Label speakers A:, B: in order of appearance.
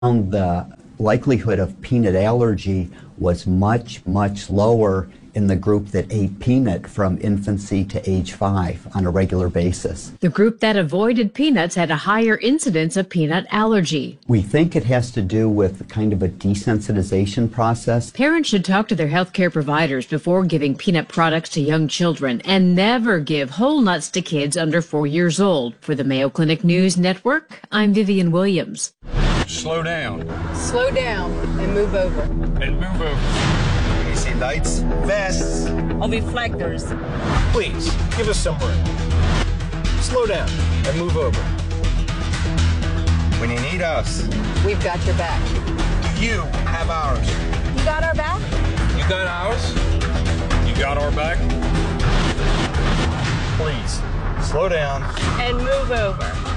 A: The likelihood of peanut allergy was much, much lower in the group that ate peanut from infancy to age 5 on a regular basis.
B: The group that avoided peanuts had a higher incidence of peanut allergy.
A: We think it has to do with kind of a desensitization process.
B: Parents should talk to their healthcare providers before giving peanut products to young children and never give whole nuts to kids under 4 years old. For the Mayo Clinic News Network, I'm Vivian Williams.
C: Slow down.
D: Slow down and move over.
C: And move over.
E: AC lights, vests,
D: Or reflectors.
E: please give us some room. Slow down and move over. When you need us,
D: We've got your back.
E: you have ours.
D: You got our back?
E: You got ours?
C: You got our back?
E: Please slow down.
D: And move over.